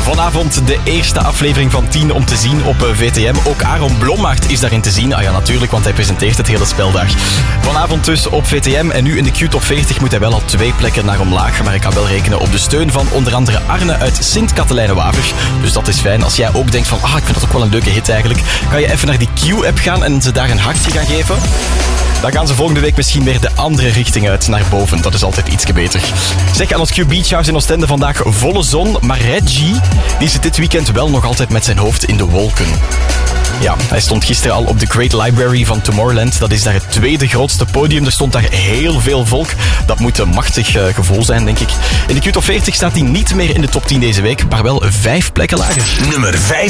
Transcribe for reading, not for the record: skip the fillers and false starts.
Vanavond de eerste aflevering van 10 om te zien op VTM. Ook Aaron Blommaert is daarin te zien. Ah ja, natuurlijk, want hij presenteert het hele speldag. Vanavond dus op VTM. En nu in de Q-top 40 moet hij wel al 2 plekken naar omlaag. Maar ik kan wel rekenen op de steun van onder andere Arne uit Sint-Katelijne-Waver. Dus dat is fijn. Als jij ook denkt van, ik vind dat ook wel een leuke hit eigenlijk, kan je even naar die Q-app gaan en ze daar een hartje gaan geven. Dan gaan ze volgende week misschien weer de andere richting uit, naar boven. Dat is altijd ietsje beter. Zeg, aan ons Q Beach House in Oostende vandaag volle zon. Maar Reggie, die zit dit weekend wel nog altijd met zijn hoofd in de wolken. Ja, hij stond gisteren al op de Great Library van Tomorrowland. Dat is daar het tweede grootste podium. Er stond daar heel veel volk. Dat moet een machtig gevoel zijn, denk ik. In de Q-top 40 staat hij niet meer in de top 10 deze week, maar wel 5 plekken lager. Nummer 5.